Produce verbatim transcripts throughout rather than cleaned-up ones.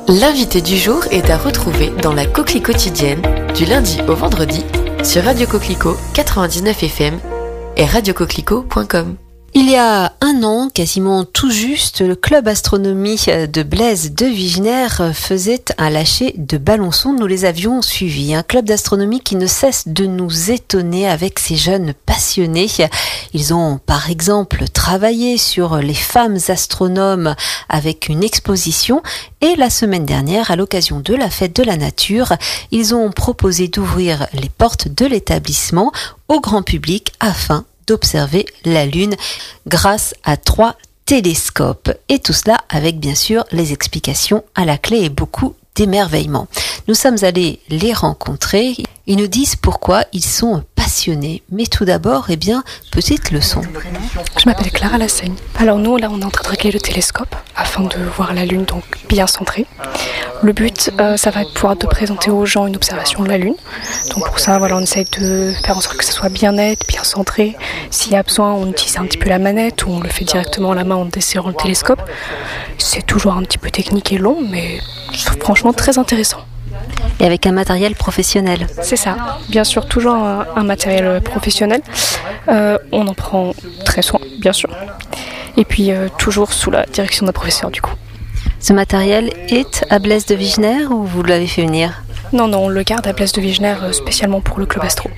L'invité du jour est à retrouver dans la Coquelie quotidienne du lundi au vendredi sur Radio Coquelicot quatre-vingt-dix-neuf F M et radio coquelicot point com. Il y a un an, quasiment tout juste, le club astronomie de Blaise de Vigenère faisait un lâcher de ballons sondes. Nous les avions suivis. Un club d'astronomie qui ne cesse de nous étonner avec ces jeunes passionnés. Ils ont, par exemple, travaillé sur les femmes astronomes avec une exposition. Et la semaine dernière, à l'occasion de la fête de la nature, ils ont proposé d'ouvrir les portes de l'établissement au grand public afin d'observer la Lune grâce à trois télescopes. Et tout cela avec bien sûr les explications à la clé et beaucoup d'émerveillement. Nous sommes allés les rencontrer. Ils nous disent pourquoi ils sont passionnés. Mais tout d'abord, eh bien, petite leçon. Je m'appelle Clara Lassaigne. Alors nous, là, on est en train de régler le télescope afin de voir la Lune donc bien centrée. Le but, euh, ça va être de pouvoir de présenter aux gens une observation de la Lune. Donc pour ça, voilà, on essaye de faire en sorte que ça soit bien net, bien centré. S'il y a besoin, on utilise un petit peu la manette ou on le fait directement à la main en desserrant le télescope. C'est toujours un petit peu technique et long, mais franchement très intéressant. Et avec un matériel professionnel. C'est ça, bien sûr, toujours un, un matériel professionnel. Euh, on en prend très soin, bien sûr. Et puis euh, toujours sous la direction d'un professeur, du coup. Ce matériel est à Blaise de Vigenère ou vous l'avez fait venir ? Non, non, on le garde à Blaise de Vigenère spécialement pour le club astro.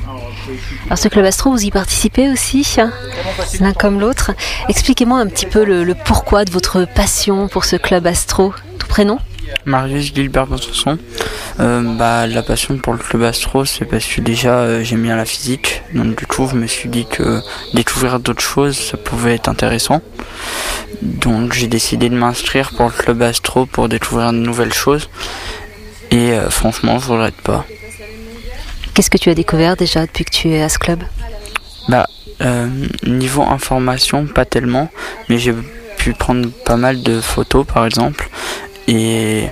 Alors ce club astro, vous y participez aussi, hein, l'un comme l'autre. Expliquez-moi un petit peu le, le pourquoi de votre passion pour ce club astro. Tout prénom ? Marius Gilbert Bosson. Euh, bah, la passion pour le club astro, c'est parce que déjà euh, j'aime bien la physique. Donc du coup, je me suis dit que découvrir d'autres choses, ça pouvait être intéressant. Donc j'ai décidé de m'inscrire pour le club astro pour découvrir de nouvelles choses. Et euh, franchement, je regrette pas. Qu'est-ce que tu as découvert déjà depuis que tu es à ce club ? Bah, euh, niveau information, pas tellement, mais j'ai pu prendre pas mal de photos, par exemple, et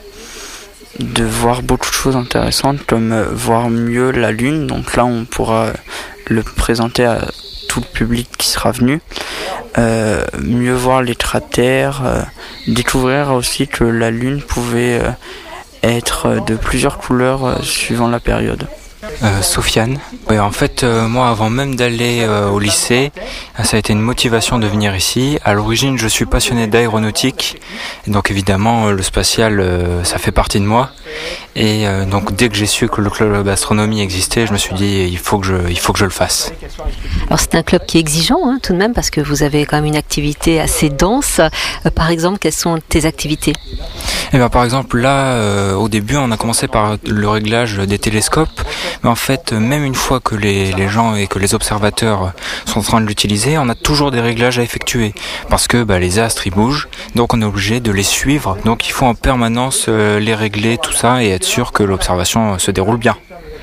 de voir beaucoup de choses intéressantes, comme euh, voir mieux la Lune. Donc là, on pourra le présenter à tout le public qui sera venu. Euh, mieux voir les cratères, euh, découvrir aussi que la Lune pouvait euh, être de plusieurs couleurs euh, suivant la période. Euh, Sofiane. Ouais, en fait, euh, moi, avant même d'aller euh, au lycée, ça a été une motivation de venir ici. À l'origine, je suis passionné d'aéronautique, et donc évidemment, euh, le spatial, euh, ça fait partie de moi. Et euh, donc, dès que j'ai su que le club d'astronomie existait, je me suis dit, il faut que je, il faut que je le fasse. Alors, c'est un club qui est exigeant, hein, tout de même, parce que vous avez quand même une activité assez dense. Euh, par exemple, quelles sont tes activités ? Eh ben, par exemple, là, euh, au début, on a commencé par le réglage des télescopes. Mais en fait, même une fois que les, les gens et que les observateurs sont en train de l'utiliser, on a toujours des réglages à effectuer. Parce que bah, les astres, ils bougent, donc on est obligé de les suivre. Donc il faut en permanence euh, les régler, tout ça, et être sûr que l'observation se déroule bien.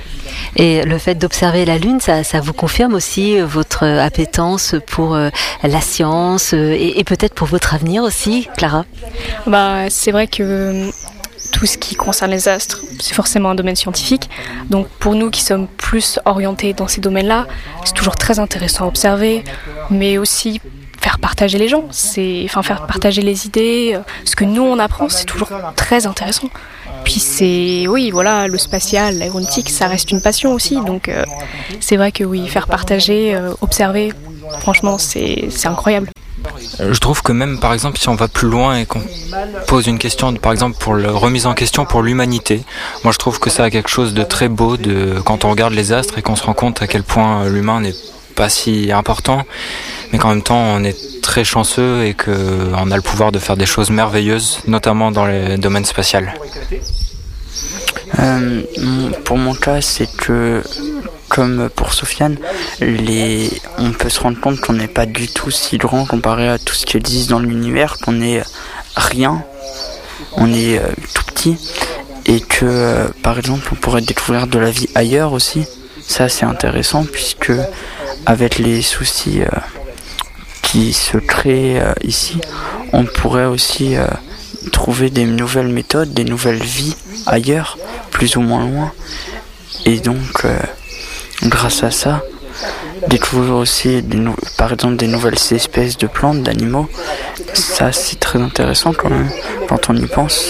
Et le fait d'observer la Lune, ça, ça vous confirme aussi votre appétence pour euh, la science euh, et, et peut-être pour votre avenir aussi, Clara ? Bah, c'est vrai que tout ce qui concerne les astres, c'est forcément un domaine scientifique. Donc pour nous qui sommes plus orientés dans ces domaines-là, c'est toujours très intéressant à observer, mais aussi faire partager les gens, c'est, enfin faire partager les idées. Ce que nous on apprend, c'est toujours très intéressant. Puis c'est, oui, voilà, le spatial, l'aéronautique, ça reste une passion aussi. Donc euh, c'est vrai que oui, faire partager, euh, observer, franchement, c'est, c'est incroyable. Je trouve que même, par exemple, si on va plus loin et qu'on pose une question, par exemple, pour la remise en question pour l'humanité, moi je trouve que ça a quelque chose de très beau de, quand on regarde les astres et qu'on se rend compte à quel point l'humain n'est pas si important, mais qu'en même temps on est très chanceux et qu'on a le pouvoir de faire des choses merveilleuses, notamment dans le domaine spatial. Euh, pour mon cas, c'est que, comme pour Sofiane, les... on peut se rendre compte qu'on n'est pas du tout si grand comparé à tout ce qui existe dans l'univers, qu'on est rien, on est euh, tout petit, et que, euh, par exemple, on pourrait découvrir de la vie ailleurs aussi. Ça, c'est intéressant, puisque avec les soucis euh, qui se créent euh, ici, on pourrait aussi euh, trouver des nouvelles méthodes, des nouvelles vies ailleurs, plus ou moins loin. Et donc, euh, grâce à ça, découvrir aussi, des nou- par exemple, des nouvelles espèces de plantes, d'animaux, ça c'est très intéressant quand même, quand on y pense.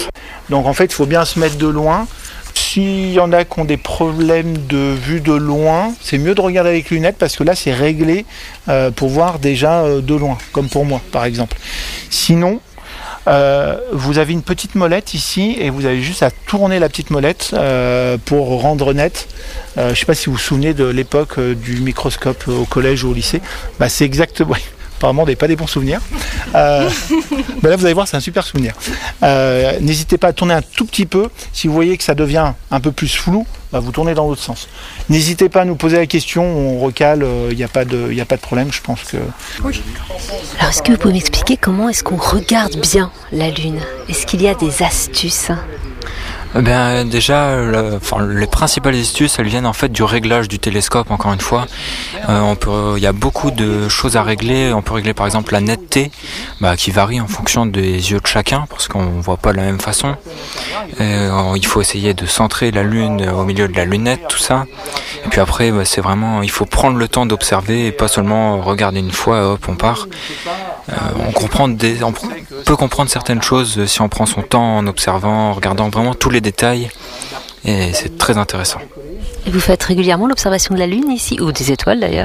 Donc en fait, il faut bien se mettre de loin. S'il y en a qui ont des problèmes de vue de loin, c'est mieux de regarder avec lunettes parce que là, c'est réglé euh, pour voir déjà euh, de loin, comme pour moi, par exemple. Sinon, euh, vous avez une petite molette ici et vous avez juste à tourner la petite molette euh, pour rendre net. Euh, je ne sais pas si vous vous souvenez de l'époque euh, du microscope au collège ou au lycée. Bah, c'est exactement... Ouais. Apparemment, on n'avait pas des bons souvenirs. Euh, ben là, vous allez voir, c'est un super souvenir. Euh, n'hésitez pas à tourner un tout petit peu. Si vous voyez que ça devient un peu plus flou, ben vous tournez dans l'autre sens. N'hésitez pas à nous poser la question, on recale, il euh, n'y a pas de, y a pas de problème, je pense que... Oui. Alors, est-ce que vous pouvez m'expliquer comment est-ce qu'on regarde bien la Lune ? Est-ce qu'il y a des astuces ? Eh bien, déjà, le, enfin, les principales astuces, elles viennent en fait du réglage du télescope. Encore une fois, euh, on peut, il y a beaucoup de choses à régler. On peut régler par exemple la netteté, bah, qui varie en fonction des yeux de chacun, parce qu'on voit pas de la même façon. Et, euh, il faut essayer de centrer la lune au milieu de la lunette, tout ça. Et puis après, bah, c'est vraiment, il faut prendre le temps d'observer et pas seulement regarder une fois, et hop, on part. Euh, on comprend des, on peut comprendre certaines choses si on prend son temps en observant, en regardant vraiment tous les détails, et c'est très intéressant. Et vous faites régulièrement l'observation de la Lune ici, ou des étoiles d'ailleurs ?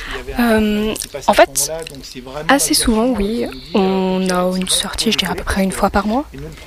Euh, en fait, assez souvent, oui. On a une sortie, je dirais à peu près une fois par mois.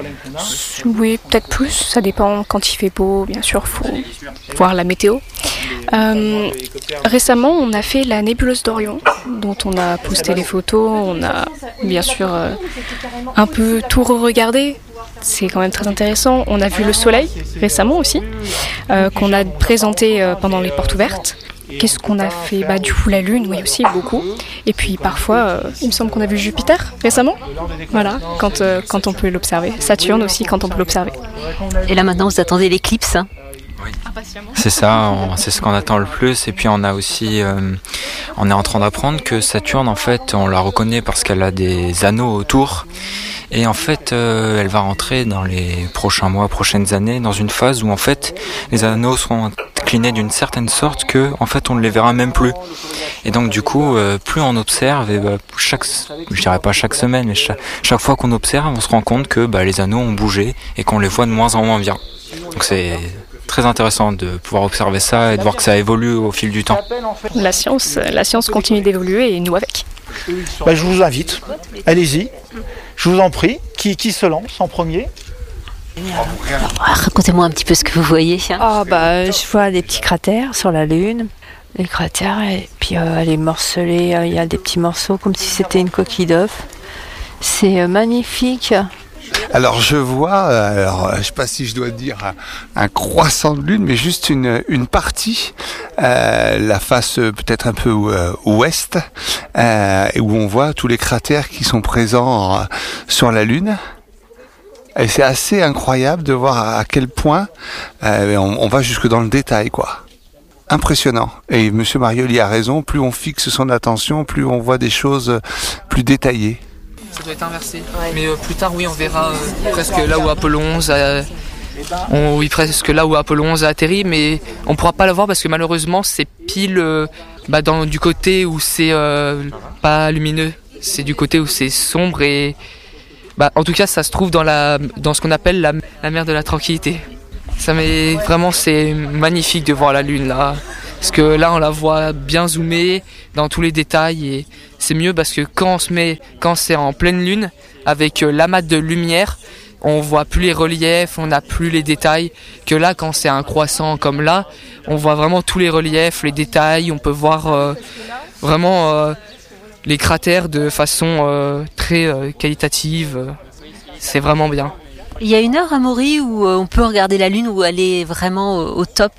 Oui, peut-être plus, ça dépend. Quand il fait beau, bien sûr, il faut voir la météo. Euh, récemment, on a fait la nébuleuse d'Orion, dont on a posté les photos. On a bien sûr euh, un peu tout re-regardé. C'est quand même très intéressant. On a vu le soleil récemment aussi, euh, qu'on a présenté euh, pendant les portes ouvertes. Qu'est-ce qu'on a fait ? Bah, du coup, la Lune, oui aussi, beaucoup. Et puis parfois, euh, il me semble qu'on a vu Jupiter récemment. Voilà, quand, euh, quand on peut l'observer. Saturne aussi, quand on peut l'observer. Et là maintenant, vous attendez l'éclipse, hein ? Oui. C'est ça, on, c'est ce qu'on attend le plus. Et puis on a aussi, euh, on est en train d'apprendre que Saturne, en fait, on la reconnaît parce qu'elle a des anneaux autour. Et en fait, euh, elle va rentrer dans les prochains mois, prochaines années, dans une phase où en fait, les anneaux seront inclinés d'une certaine sorte que, en fait, on ne les verra même plus. Et donc, du coup, euh, plus on observe, et bah, chaque, je dirais pas chaque semaine, mais chaque, chaque fois qu'on observe, on se rend compte que bah, les anneaux ont bougé et qu'on les voit de moins en moins bien. Donc, c'est très intéressant de pouvoir observer ça et de voir que ça évolue au fil du temps. La science, la science continue d'évoluer et nous avec. Bah, je vous invite, allez-y, je vous en prie, qui, qui se lance en premier ? Alors, racontez-moi un petit peu ce que vous voyez. Ah bah, je vois des petits cratères sur la Lune, des cratères, et puis euh, elle est morcelée, il euh, y a des petits morceaux comme si c'était une coquille d'œuf. C'est euh, magnifique. Alors je vois, alors je sais pas si je dois dire un, un croissant de lune, mais juste une une partie, euh, la face peut-être un peu euh, ouest, euh, où on voit tous les cratères qui sont présents euh, sur la lune. Et c'est assez incroyable de voir à quel point euh, on, on va jusque dans le détail, quoi. Impressionnant. Et Monsieur Marioli a raison, plus on fixe son attention, plus on voit des choses plus détaillées. Ça doit être inversé. Ouais. Mais euh, plus tard, oui, on verra euh, presque là où Apollo onze a, on, oui, presque là où Apollo onze a atterri, mais on ne pourra pas le voir parce que malheureusement, c'est pile euh, bah, dans, du côté où c'est euh, pas lumineux. C'est du côté où c'est sombre et bah, en tout cas, ça se trouve dans, la, dans ce qu'on appelle la, la mer de la tranquillité. Ça met, vraiment, c'est magnifique de voir la Lune là. Parce que là, on la voit bien zoomée dans tous les détails et c'est mieux parce que quand on se met, quand c'est en pleine lune, avec l'amas de lumière, on voit plus les reliefs, on n'a plus les détails. Que là, quand c'est un croissant comme là, on voit vraiment tous les reliefs, les détails. On peut voir euh, vraiment euh, les cratères de façon euh, très euh, qualitative. C'est vraiment bien. Il y a une heure à Maury où on peut regarder la Lune, où elle est vraiment au top.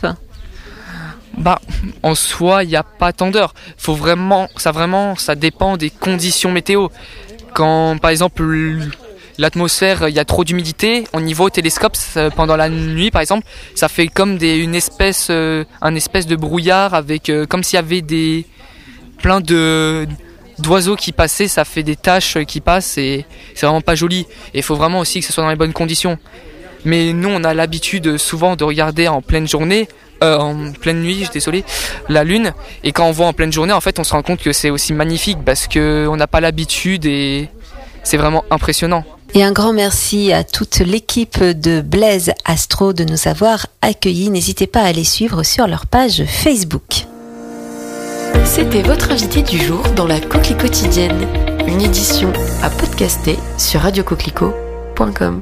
Bah, en soi, il n'y a pas tant d'heures. Faut vraiment, ça vraiment, ça dépend des conditions météo. Quand, par exemple, l'atmosphère, il y a trop d'humidité, on y va au télescope pendant la nuit, par exemple, ça fait comme des, une espèce, euh, un espèce de brouillard avec, euh, comme s'il y avait des, plein de, d'oiseaux qui passaient, ça fait des taches qui passent et c'est vraiment pas joli. Et il faut vraiment aussi que ce soit dans les bonnes conditions. Mais nous, on a l'habitude souvent de regarder en pleine journée, Euh, en pleine nuit, je suis désolé, la lune, et quand on voit en pleine journée, en fait, on se rend compte que c'est aussi magnifique parce que on n'a pas l'habitude et c'est vraiment impressionnant. Et un grand merci à toute l'équipe de Blaise Astro de nous avoir accueillis. N'hésitez pas à les suivre sur leur page Facebook. C'était votre invité du jour dans la Coquelie Quotidienne, une édition à podcaster sur radio coquelicot point com.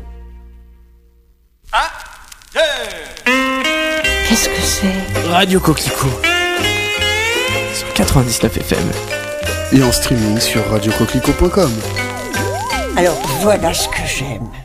Qu'est-ce que c'est ? Radio Coquelicot sur quatre-vingt-dix-neuf F M et en streaming sur radio coquelicot point com. Alors voilà ce que j'aime.